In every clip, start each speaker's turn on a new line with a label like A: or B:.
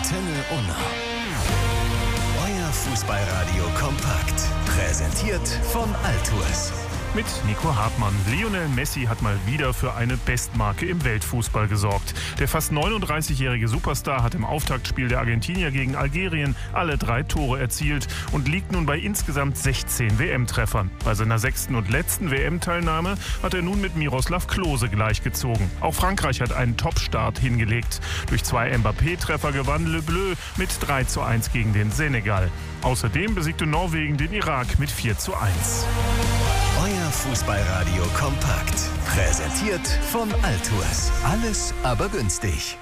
A: Antenne Unna. Euer Fußballradio kompakt. Präsentiert von Altours.
B: Mit Nico Hartmann. Lionel Messi hat mal wieder für eine Bestmarke im Weltfußball gesorgt. Der fast 39-jährige Superstar hat im Auftaktspiel der Argentinier gegen Algerien alle 3 Tore erzielt und liegt nun bei insgesamt 16 WM-Treffern. Bei seiner 6. und letzten WM-Teilnahme hat er nun mit Miroslav Klose gleichgezogen. Auch Frankreich hat einen Top-Start hingelegt. Durch 2 Mbappé-Treffer gewann Le Bleu mit 3:1 gegen den Senegal. Außerdem besiegte Norwegen den Irak mit 4:1.
A: Euer Fußballradio kompakt. Präsentiert von Altours. Alles aber günstig.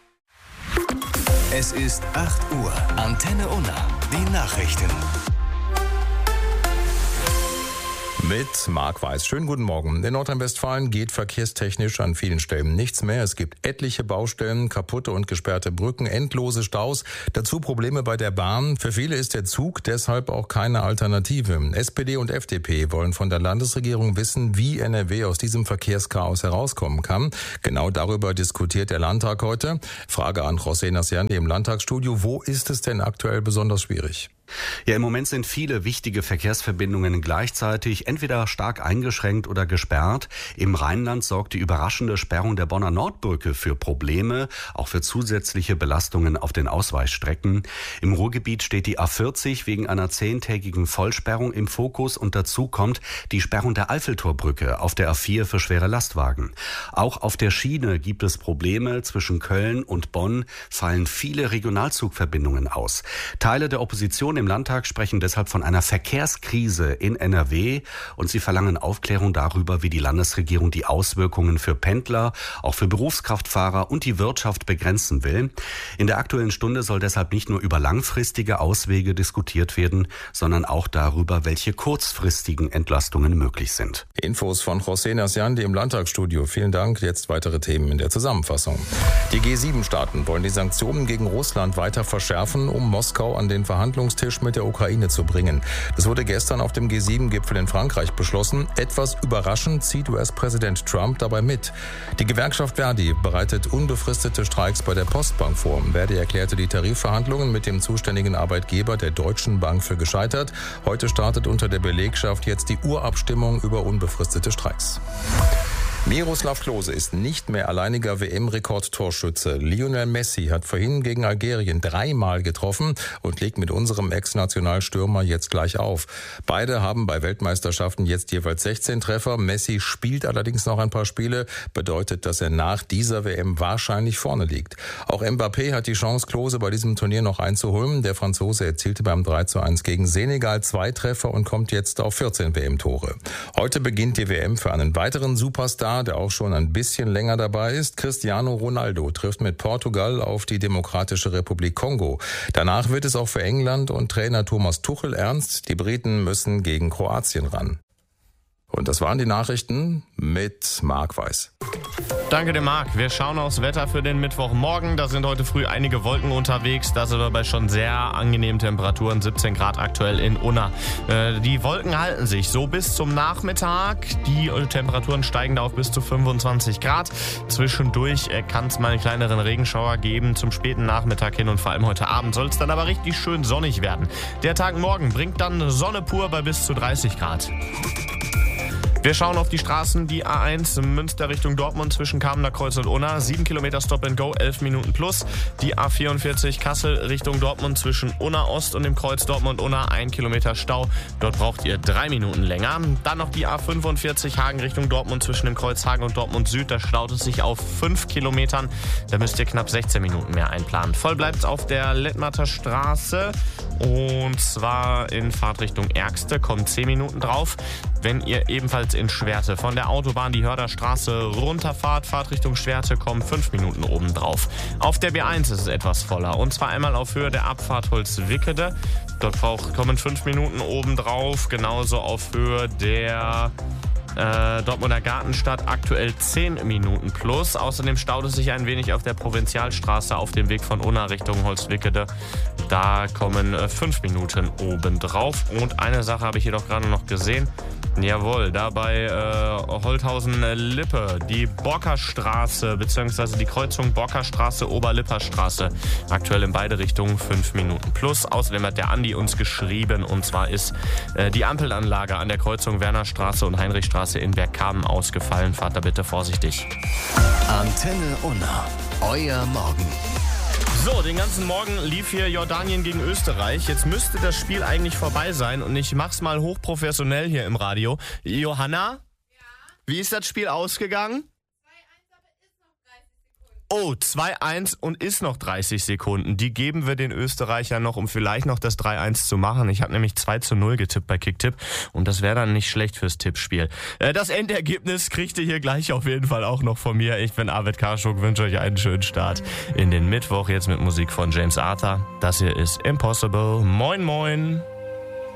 A: Es ist 8 Uhr. Antenne Unna. Die Nachrichten.
C: Mit Marc Weiß. Schönen guten Morgen. In Nordrhein-Westfalen geht verkehrstechnisch an vielen Stellen nichts mehr. Es gibt etliche Baustellen, kaputte und gesperrte Brücken, endlose Staus, dazu Probleme bei der Bahn. Für viele ist der Zug deshalb auch keine Alternative. SPD und FDP wollen von der Landesregierung wissen, wie NRW aus diesem Verkehrschaos herauskommen kann. Genau darüber diskutiert der Landtag heute. Frage an José Nasciani im Landtagsstudio. Wo ist es denn aktuell besonders schwierig?
D: Ja, im Moment sind viele wichtige Verkehrsverbindungen gleichzeitig entweder stark eingeschränkt oder gesperrt. Im Rheinland sorgt die überraschende Sperrung der Bonner Nordbrücke für Probleme, auch für zusätzliche Belastungen auf den Ausweichstrecken. Im Ruhrgebiet steht die A40 wegen einer 10-tägigen Vollsperrung im Fokus und dazu kommt die Sperrung der Eiffeltorbrücke auf der A4 für schwere Lastwagen. Auch auf der Schiene gibt es Probleme. Zwischen Köln und Bonn fallen viele Regionalzugverbindungen aus. Teile der Opposition im Landtag sprechen deshalb von einer Verkehrskrise in NRW und sie verlangen Aufklärung darüber, wie die Landesregierung die Auswirkungen für Pendler, auch für Berufskraftfahrer und die Wirtschaft begrenzen will. In der Aktuellen Stunde soll deshalb nicht nur über langfristige Auswege diskutiert werden, sondern auch darüber, welche kurzfristigen Entlastungen möglich sind.
C: Infos von José Nasciani im Landtagsstudio. Vielen Dank. Jetzt weitere Themen in der Zusammenfassung. Die G7-Staaten wollen die Sanktionen gegen Russland weiter verschärfen, um Moskau an den Verhandlungstisch mit der Ukraine zu bringen. Das wurde gestern auf dem G7-Gipfel in Frankreich beschlossen. Etwas überraschend zieht US-Präsident Trump dabei mit. Die Gewerkschaft Verdi bereitet unbefristete Streiks bei der Postbank vor. Verdi erklärte die Tarifverhandlungen mit dem zuständigen Arbeitgeber der Deutschen Bank für gescheitert. Heute startet unter der Belegschaft jetzt die Urabstimmung über unbefristete Streiks. Miroslav Klose ist nicht mehr alleiniger WM-Rekordtorschütze. Lionel Messi hat vorhin gegen Algerien 3-mal getroffen und legt mit unserem Ex-Nationalstürmer jetzt gleich auf. Beide haben bei Weltmeisterschaften jetzt jeweils 16 Treffer. Messi spielt allerdings noch ein paar Spiele, bedeutet, dass er nach dieser WM wahrscheinlich vorne liegt. Auch Mbappé hat die Chance, Klose bei diesem Turnier noch einzuholen. Der Franzose erzielte beim 3:1 gegen Senegal 2 Treffer und kommt jetzt auf 14 WM-Tore. Heute beginnt die WM für einen weiteren Superstar, der auch schon ein bisschen länger dabei ist. Cristiano Ronaldo trifft mit Portugal auf die Demokratische Republik Kongo. Danach wird es auch für England und Trainer Thomas Tuchel ernst. Die Briten müssen gegen Kroatien ran. Und das waren die Nachrichten mit Marc Weiß.
E: Danke dem Marc. Wir schauen aufs Wetter für den Mittwochmorgen. Da sind heute früh einige Wolken unterwegs. Das sind dabei schon sehr angenehme Temperaturen. 17 Grad aktuell in Unna. Die Wolken halten sich so bis zum Nachmittag. Die Temperaturen steigen da auf bis zu 25 Grad. Zwischendurch kann es mal einen kleineren Regenschauer geben zum späten Nachmittag hin. Und vor allem heute Abend soll es dann aber richtig schön sonnig werden. Der Tag morgen bringt dann Sonne pur bei bis zu 30 Grad. Wir schauen auf die Straßen, die A1 Münster Richtung Dortmund zwischen Kamener Kreuz und Unna, 7 Kilometer Stop and Go, 11 Minuten plus. Die A44 Kassel Richtung Dortmund zwischen Unna Ost und dem Kreuz Dortmund-Unna, 1 Kilometer Stau. Dort braucht ihr 3 Minuten länger. Dann noch die A45 Hagen Richtung Dortmund zwischen dem Kreuz Hagen und Dortmund Süd. Da staut es sich auf 5 Kilometern. Da müsst ihr knapp 16 Minuten mehr einplanen. Voll bleibt es auf der Lettmatter Straße. Und zwar in Fahrtrichtung Ergste, kommen 10 Minuten drauf. Wenn ihr ebenfalls in Schwerte von der Autobahn die Hörderstraße runterfahrt, Fahrtrichtung Schwerte, kommen 5 Minuten oben drauf. Auf der B1 ist es etwas voller. Und zwar einmal auf Höhe der Abfahrt Holzwickede. Dort kommen 5 Minuten oben drauf. Genauso auf Höhe der Dortmunder Gartenstadt aktuell 10 Minuten plus. Außerdem staut es sich ein wenig auf der Provinzialstraße auf dem Weg von Unna Richtung Holzwickede. Da kommen 5 Minuten oben drauf. Und eine Sache habe ich jedoch gerade noch gesehen. Jawohl, da bei Holthausen-Lippe, die Borkerstraße bzw. die Kreuzung Borkerstraße, Oberlipperstraße. Aktuell in beide Richtungen 5 Minuten plus. Außerdem hat der Andi uns geschrieben, und zwar ist die Ampelanlage an der Kreuzung Wernerstraße und Heinrichstraße in Bergkamen ausgefallen. Fahrt da bitte vorsichtig.
A: Antenne Unna, euer Morgen.
E: So, den ganzen Morgen lief hier Jordanien gegen Österreich. Jetzt müsste das Spiel eigentlich vorbei sein und ich mach's mal hochprofessionell hier im Radio. Johanna? Ja? Wie ist das Spiel ausgegangen? 2-1, aber ist noch 30 Sekunden. Oh, 2-1 und ist noch 30 Sekunden. Die geben wir den Österreichern noch, um vielleicht noch das 3-1 zu machen. Ich habe nämlich 2-0 getippt bei Kicktipp und das wäre dann nicht schlecht fürs Tippspiel. Das Endergebnis kriegt ihr hier gleich auf jeden Fall auch noch von mir. Ich bin Arvid Karschuk, wünsche euch einen schönen Start in den Mittwoch. Jetzt mit Musik von James Arthur. Das hier ist Impossible. Moin, moin.